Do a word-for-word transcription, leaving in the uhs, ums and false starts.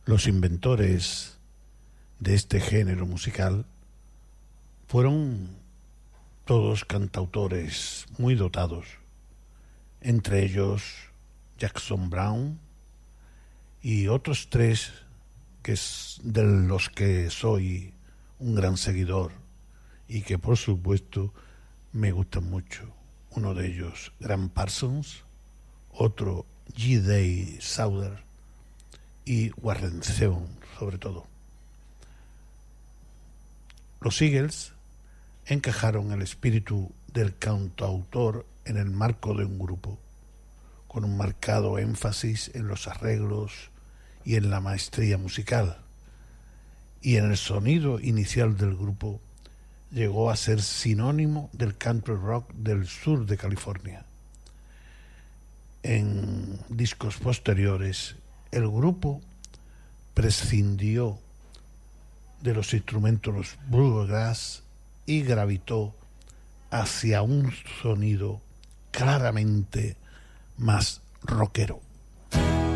Los inventores de este género musical fueron todos cantautores muy dotados, entre ellos Jackson Browne y otros tres que es de los que soy un gran seguidor y que por supuesto me gustan mucho. Uno de ellos, Graham Parsons, otro G. Day Souther y Warren Zevon, sobre todo. Los Eagles encajaron el espíritu del cantautor en el marco de un grupo, con un marcado énfasis en los arreglos y en la maestría musical, y en el sonido inicial del grupo llegó a ser sinónimo del country rock del sur de California. En discos posteriores, el grupo prescindió de los instrumentos bluegrass y gravitó hacia un sonido claramente más rockero.